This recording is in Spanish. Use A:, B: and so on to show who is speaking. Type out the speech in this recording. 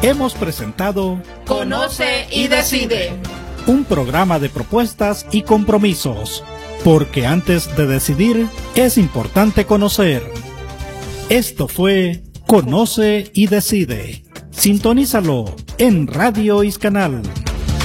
A: Hemos presentado
B: Conoce y Decide,
A: un programa de propuestas y compromisos, porque antes de decidir es importante conocer. Esto fue Conoce y Decide. Sintonízalo en Radio Iscanal.